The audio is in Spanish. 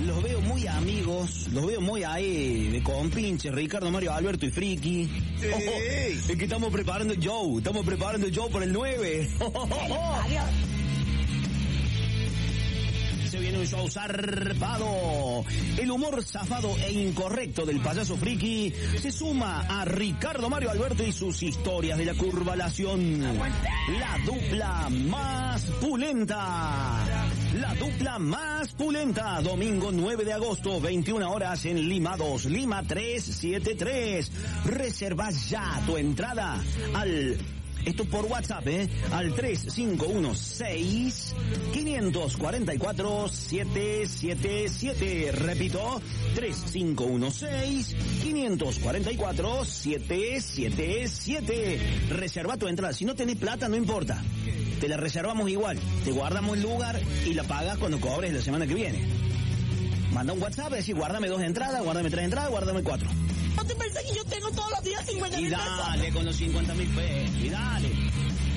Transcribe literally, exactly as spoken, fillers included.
los veo muy amigos, los veo muy ahí de compinche, Ricardo, Mario, Alberto y Friki. Oh, es que estamos preparando el show, estamos preparando el show por el nueve. Adiós. Se viene un show zarpado. El humor zafado e incorrecto del payaso Friki se suma a Ricardo, Mario, Alberto y sus historias de la curvalación. La dupla más pulenta. La dupla más pulenta. Domingo nueve de agosto, veintiuna horas en Lima dos, Lima trescientos setenta y tres. Reserva ya tu entrada al... Esto por WhatsApp, ¿eh? Al tres cinco uno seis, cinco cuatro cuatro, siete siete siete. Repito, tres cinco uno seis, cinco cuatro cuatro, siete siete siete. Reserva tu entrada. Si no tenés plata, no importa. Te la reservamos igual. Te guardamos el lugar y la pagas cuando cobres la semana que viene. Manda un WhatsApp y decir, guárdame dos entradas, guárdame tres entradas, guárdame cuatro. ¿No te pensás que yo tengo todos los días cincuenta mil Y pesos? dale con los cincuenta mil pesos, y dale.